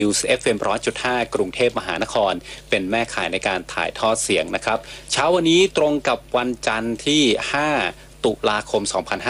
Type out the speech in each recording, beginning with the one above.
News FM 100.5 กรุงเทพมหานครเป็นแม่ข่ายในการถ่ายทอดเสียงนะครับเช้าวันนี้ตรงกับวันจันทร์ที่5ตุลาคม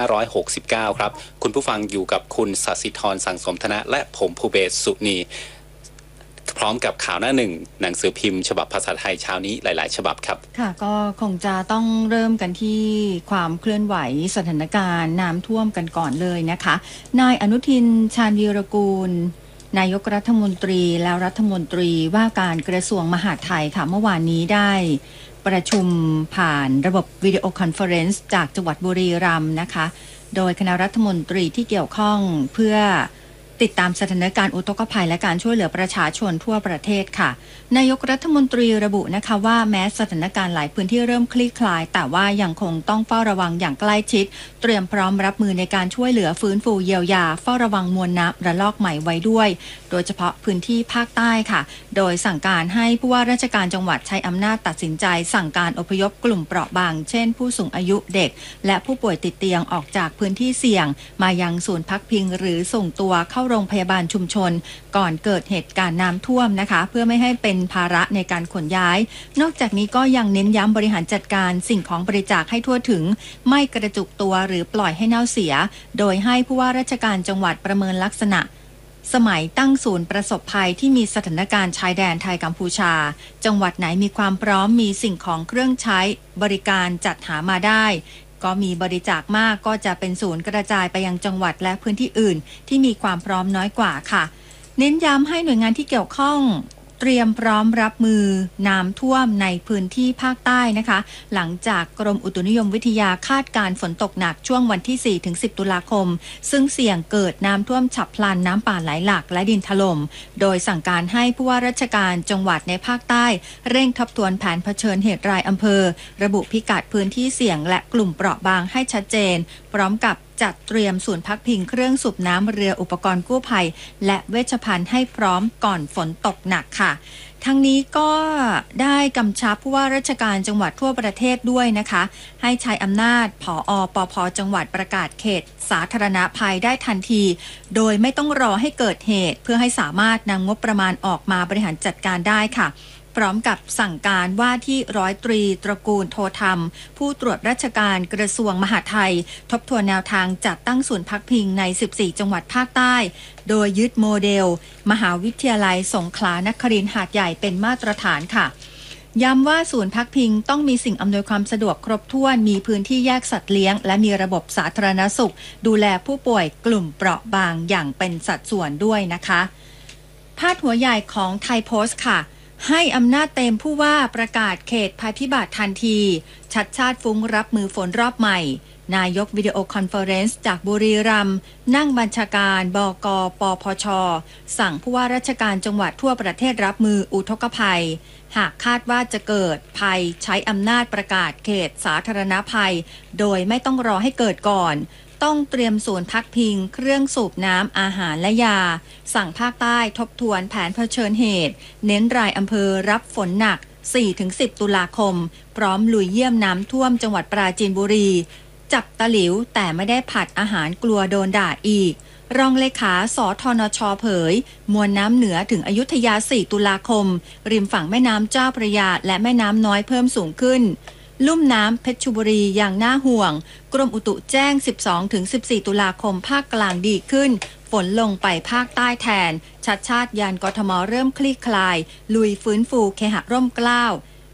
2569 ครับคุณผู้ฟังอยู่กับคุณศศิธร สังสมธนะและผมภูเบศ สุนีพร้อมกับข่าวหน้าหนึ่งหนังสือพิมพ์ฉบับภาษาไทยเช้านี้หลายๆฉบับครับค่ะก็คงจะต้องเริ่มกันที่ความเคลื่อนไหวสถานการณ์น้ำท่วมกันก่อนเลยนะคะนายอนุทินชาญวีรกูลนายกรัฐมนตรีแล้วรัฐมนตรีว่าการกระทรวงมหาดไทยค่ะเมื่อวานนี้ได้ประชุมผ่านระบบวิดีโอคอนเฟอเรนซ์จากจังหวัดบุรีรัมย์นะคะโดยคณะรัฐมนตรีที่เกี่ยวข้องเพื่อติดตามสถานการณ์อุทกภัยและการช่วยเหลือประชาชนทั่วประเทศค่ะนายกรัฐมนตรีระบุนะคะว่าแม้สถานการณ์หลายพื้นที่เริ่มคลี่คลายแต่ว่ายังคงต้องเฝ้าระวังอย่างใกล้ชิดเตรียมพร้อมรับมือในการช่วยเหลือฟื้นฟูเยียวยาเฝ้าระวังมวลน้ำระลอกใหม่ไว้ด้วยโดยเฉพาะพื้นที่ภาคใต้ค่ะโดยสั่งการให้ผู้ว่าราชการจังหวัดใช้อำนาจตัดสินใจสั่งการอพยพกลุ่มเปราะบางเช่นผู้สูงอายุเด็กและผู้ป่วยติดเตียงออกจากพื้นที่เสี่ยงมายังศูนย์พักพิงหรือส่งตัวเข้าโรงพยาบาลชุมชนก่อนเกิดเหตุการณ์น้ำท่วมนะคะเพื่อไม่ให้เป็นภาระในการขนย้ายนอกจากนี้ก็ยังเน้นย้ำบริหารจัดการสิ่งของบริจาคให้ทั่วถึงไม่กระจุกตัวหรือปล่อยให้เน่าเสียโดยให้ผู้ว่าราชการจังหวัดประเมินลักษณะสมัยตั้งศูนย์ประสบภัยที่มีสถานการณ์ชายแดนไทยกัมพูชาจังหวัดไหนมีความพร้อมมีสิ่งของเครื่องใช้บริการจัดหามาได้ก็มีบริจาคมากก็จะเป็นศูนย์กระจายไปยังจังหวัดและพื้นที่อื่นที่มีความพร้อมน้อยกว่าค่ะเน้นย้ำให้หน่วยงานที่เกี่ยวข้องเตรียมพร้อมรับมือน้ำท่วมในพื้นที่ภาคใต้นะคะหลังจากกรมอุตุนิยมวิทยาคาดการฝนตกหนักช่วงวันที่ 4-10 ตุลาคมซึ่งเสี่ยงเกิดน้ำท่วมฉับพลันน้ำป่าไหลหลากและดินถล่มโดยสั่งการให้ผู้ว่าราชการจังหวัดในภาคใต้เร่งทบทวนแผนเผชิญเหตุรายอำเภอระบุพิกัดพื้นที่เสี่ยงและกลุ่มเปราะบางให้ชัดเจนพร้อมกับจัดเตรียมศูนย์พักพิงเครื่องสูบน้ำเรืออุปกรณ์กู้ภัยและเวชภัณฑ์ให้พร้อมก่อนฝนตกหนักค่ะทั้งนี้ก็ได้กำชับผู้ว่าราชการจังหวัดทั่วประเทศด้วยนะคะให้ใช้อำนาจผอ.ปภ.จังหวัดประกาศเขตสาธารณภัยได้ทันทีโดยไม่ต้องรอให้เกิดเหตุเพื่อให้สามารถนำงบประมาณออกมาบริหารจัดการได้ค่ะพร้อมกับสั่งการว่าที่ร้อยตรีตระกูลโทธรรมผู้ตรวจราชการกระทรวงมหาดไทยทบทวนแนวทางจัดตั้งศูนย์พักพิงใน14จังหวัดภาคใต้โดยยึดโมเดลมหาวิทยาลัยสงขลานครินทร์หาดใหญ่เป็นมาตรฐานค่ะย้ำว่าศูนย์พักพิงต้องมีสิ่งอำนวยความสะดวกครบถ้วนมีพื้นที่แยกสัตว์เลี้ยงและมีระบบสาธารณสุขดูแลผู้ป่วยกลุ่มเปราะบางอย่างเป็นสัดส่วนด้วยนะคะพาดหัวใหญ่ของไทยโพสต์ค่ะให้อำนาจเต็มผู้ว่าประกาศเขตภัยพิบัติทันทีชัดชาติฟุ้งรับมือฝนรอบใหม่นายกวิดีโอคอนเฟอเรนซ์จากบุรีรัมย์นั่งบัญชาการบก.ปพช.สั่งผู้ว่าราชการจังหวัดทั่วประเทศรับมืออุทกภัยหากคาดว่าจะเกิดภัยใช้อำนาจประกาศเขตสาธารณภัยโดยไม่ต้องรอให้เกิดก่อนต้องเตรียมศูนย์พักพิงเครื่องสูบน้ำอาหารและยาสั่งภาคใต้ทบทวนแผนเผชิญเหตุเน้นรายอำเภอรับฝนหนัก 4-10 ตุลาคมพร้อมลุยเยี่ยมน้ำท่วมจังหวัดปราจีนบุรีจับตะหลิวแต่ไม่ได้ผัดอาหารกลัวโดนด่าอีกรองเลขาสทนช.เผยมวลน้ำเหนือถึงอยุธยา 4 ตุลาคมริมฝั่งแม่น้ำเจ้าพระยาและแม่น้ำน้อยเพิ่มสูงขึ้นลุ่มน้ำเพชรบุรีอย่างน่าห่วงกรมอุตุแจ้ง 12-14 ตุลาคมภาคกลางดีขึ้นฝนลงไปภาคใต้แทนชัดชาติยานกทมเริ่มคลี่คลายลุยฟื้นฟูเคหะร่มเกล้า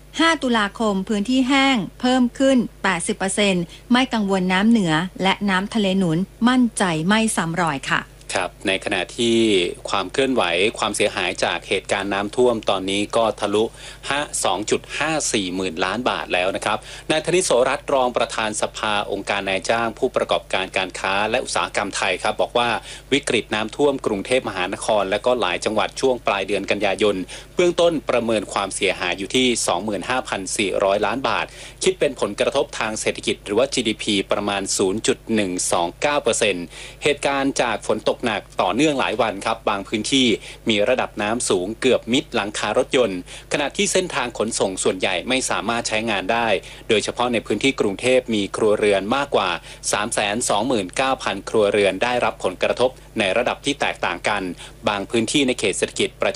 5 ตุลาคมพื้นที่แห้งเพิ่มขึ้น 80% ไม่กังวลน้ำเหนือและน้ำทะเลหนุนมั่นใจไม่ซ้ำรอยค่ะครับในขณะที่ความเคลื่อนไหวความเสียหายจากเหตุการณ์น้ำท่วมตอนนี้ก็ทะลุ 2.54 หมื่นล้านบาทแล้วนะครับนายธนิต โสรัตน์รองประธานสภาองค์การนายจ้างผู้ประกอบการการค้าและอุตสาหกรรมไทยครับบอกว่าวิกฤตน้ำท่วมกรุงเทพมหานครและก็หลายจังหวัดช่วงปลายเดือนกันยายนเบื้องต้นประเมินความเสียหายอยู่ที่ 25,400 ล้านบาทคิดเป็นผลกระทบทางเศรษฐกิจหรือว่า GDP ประมาณ 0.129% เหตุการณ์จากฝนตกกหนักต่อเนื่องหลายวันครับบางพื้นที่มีระดับน้ำสูงเกือบมิดหลังคารถยนต์ขณะที่เส้นทางขนส่งส่วนใหญ่ไม่สามารถใช้งานได้โดยเฉพาะในพื้นที่กรุงเทพมีครัวเรือนมากกว่า 329,000 ครัวเรือนได้รับผลกระทบในระดับที่แตกต่างกันบางพื้นที่ในเขตเศรษฐกิจ